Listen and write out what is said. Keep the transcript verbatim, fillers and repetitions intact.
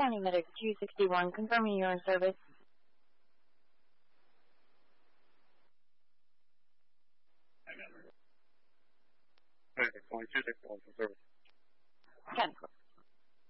County Medic two sixty-one, confirming you're in service. Hey, County two sixty-one, in service. ten.